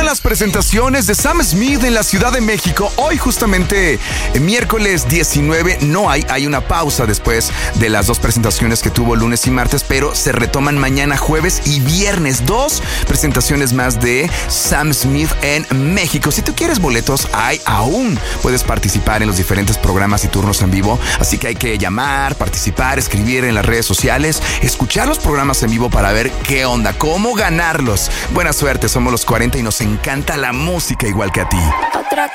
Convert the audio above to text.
Continúan las presentaciones de Sam Smith en la Ciudad de México. Hoy justamente, miércoles 19, hay una pausa después de las dos presentaciones que tuvo lunes y martes, pero se retoman mañana jueves y viernes. 2 presentaciones más de Sam Smith en México. Si tú quieres boletos, aún puedes participar en los diferentes programas y turnos en vivo. Así que hay que llamar, participar, escribir en las redes sociales, escuchar los programas en vivo para ver qué onda, cómo ganarlos. Buena suerte, somos los 40 y nos encanta la música igual que a ti.